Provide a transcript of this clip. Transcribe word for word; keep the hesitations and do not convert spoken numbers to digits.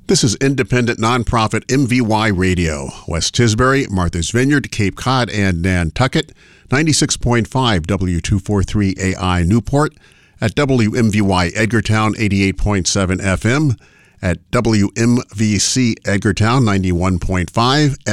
This is independent nonprofit M V Y Radio. West Tisbury, Martha's Vineyard, Cape Cod, and Nantucket. ninety-six point five W two forty-three A I Newport. At W M V Y Edgartown, eighty-eight point seven F M. At W M V C Edgartown, ninety-one point five